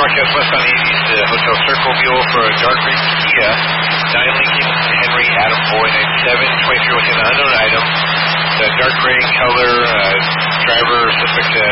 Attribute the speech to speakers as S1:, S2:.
S1: Northwest West on 80s, Hotel Circle Buell for a dark green Kia, 9 Lincoln Henry Adam Boy 97, 23 within the unknown item. The dark gray color, driver suspect